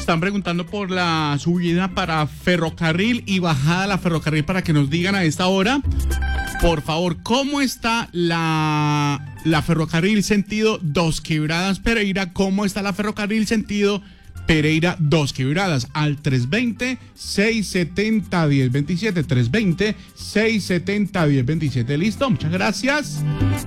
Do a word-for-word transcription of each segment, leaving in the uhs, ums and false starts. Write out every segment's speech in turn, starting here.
están preguntando por la subida para Ferrocarril y bajada a la Ferrocarril para que nos digan a esta hora, por favor, ¿cómo está la, la Ferrocarril sentido Dos Quebradas Pereira? ¿Cómo está la Ferrocarril sentido Pereira Dos Quebradas? Al tres veinte, seiscientos setenta, diez veintisiete, tres veinte, seiscientos setenta, diez veintisiete. ¿Listo? Muchas gracias.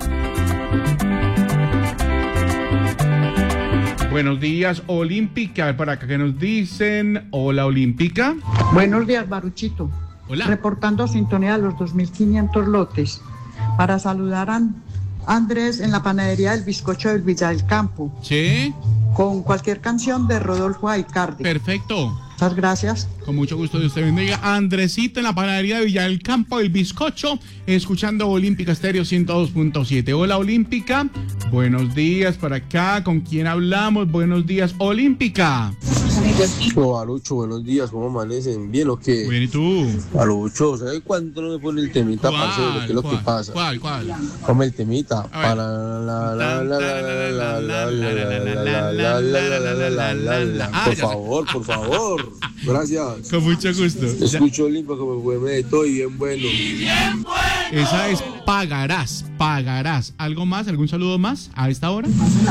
Buenos días, Olímpica. Para acá que nos dicen. Hola, Olímpica. Buenos días, Baruchito. Hola. Reportando sintonía de los dos mil quinientos lotes. Para saludar a Andrés en la panadería del bizcocho del Villa del Campo. Sí. Con cualquier canción de Rodolfo Aicardi. Perfecto. Muchas gracias. Con mucho gusto, Dios te bendiga. Andresito en la panadería de Villa del Campo, el bizcocho, escuchando Olímpica Estéreo ciento dos punto siete. Hola, Olímpica. Buenos días para acá. ¿Con quién hablamos? Buenos días, Olímpica. Oh, Barucho, buenos días. ¿Cómo amanecen? ¿Bien o qué? Bien, ¿y tú? Barucho, ¿sabes cuánto no me pone el temita, parcero? ¿Qué es lo que pasa? ¿Cuál, cuál? Come el temita. Para la la la la la la la la la la la. Por favor, por favor. Gracias. Con mucho gusto. Escucho limpio que me huele de todo y bien bueno. Esa es Pagarás, Pagarás. ¿Algo más? ¿Algún saludo más a esta hora?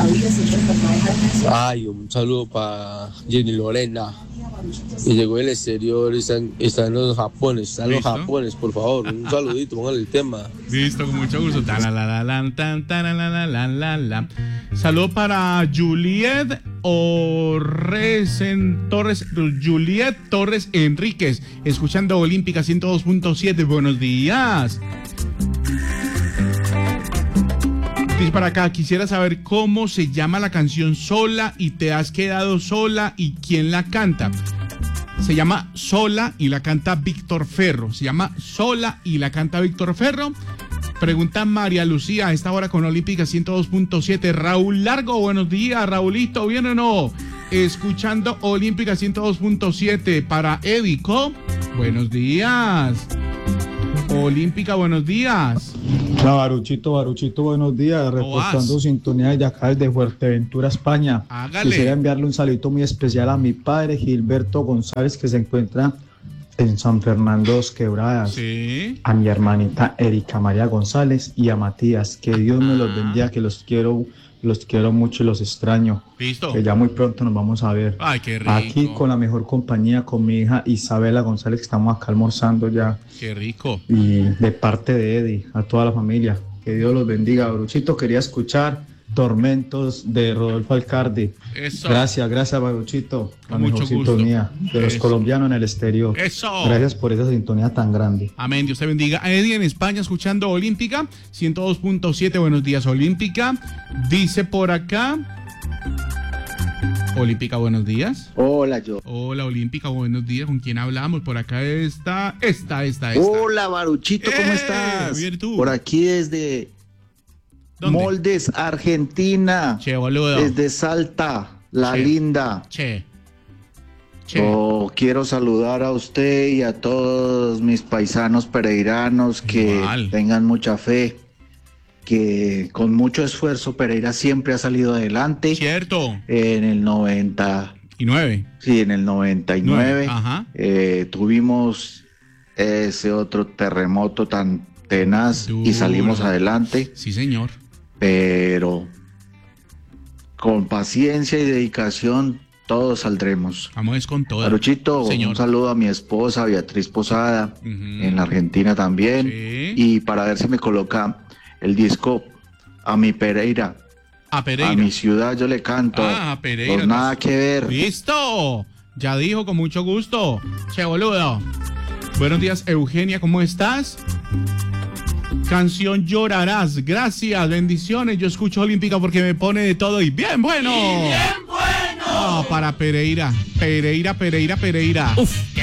Ay, un saludo para Jenny Lorena. Y llegó del exterior, están, están los japones, están los japones, por favor. Un saludito, póngale el tema. Listo, con mucho gusto. Saludo para Juliet Orresen Torres, Juliet Torres Enríquez, escuchando Olímpica ciento dos punto siete. Buenos días. Dice para acá, quisiera saber cómo se llama la canción Sola y te has quedado sola y quién la canta. Se llama Sola y la canta Víctor Ferro. Se llama Sola y la canta Víctor Ferro. Pregunta María Lucía a esta hora con Olímpica ciento dos punto siete. Raúl Largo, buenos días, Raulito, ¿bien o no? Escuchando Olímpica ciento dos punto siete para Evico. Buenos días. Olímpica, buenos días. Hola, Baruchito, Baruchito, buenos días. Reportando sintonía de acá desde Fuerteventura, España. Hágale. Quisiera enviarle un saludito muy especial a mi padre, Gilberto González, que se encuentra en San Fernando Dos Quebradas. Sí. A mi hermanita Erika María González y a Matías. Que Dios me los bendiga, que los quiero, los quiero mucho y los extraño. Listo. Que ya muy pronto nos vamos a ver. Ay, qué rico. Aquí con la mejor compañía, con mi hija Isabela González, que estamos acá almorzando ya. Qué rico. Y de parte de Eddie, a toda la familia. Que Dios los bendiga. Baruchito, quería escuchar Tormentos de Rodolfo Aicardi. Eso. Gracias, gracias, Baruchito. La Con mejor mucho gusto. sintonía de los Eso. colombianos en el exterior. Eso. Gracias por esa sintonía tan grande. Amén, Dios te bendiga. A Eddie en España escuchando Olímpica ciento dos punto siete. Buenos días, Olímpica. Dice por acá. Olímpica, buenos días. Hola, yo. Hola, Olímpica, buenos días. ¿Con quién hablamos? Por acá está, esta, esta, esta. Hola, Baruchito, ¿cómo ¡Eh! estás? Bien, ¿tú? Por aquí desde ¿Dónde? Moldes, Argentina. Che, boludo. Desde Salta, la Che. linda. Che. Che. Oh, quiero saludar a usted y a todos mis paisanos pereiranos que Igual. tengan mucha fe, que con mucho esfuerzo Pereira siempre ha salido adelante. Cierto. En el noventa, Y nueve. sí, en el noventa y nueve, Ajá. eh, tuvimos ese otro terremoto tan tenaz Duro. y salimos adelante, Sí, señor. pero con paciencia y dedicación todos saldremos. Vamos es con toda. Baruchito, Señor. un saludo a mi esposa Beatriz Posada, Ujú. en la Argentina también, Sí. y para ver si me coloca el disco a mi Pereira, A Pereira. a mi ciudad yo le canto. Ah, a Pereira. Pues nada que ver. ¡Listo! Ya dijo, con mucho gusto. Che, boludo. Buenos días, Eugenia, ¿cómo estás? Canción Llorarás. Gracias, bendiciones. Yo escucho Olímpica porque me pone de todo y bien bueno. ¡Bien bueno! Ah, para Pereira. Pereira, Pereira, Pereira. Uf.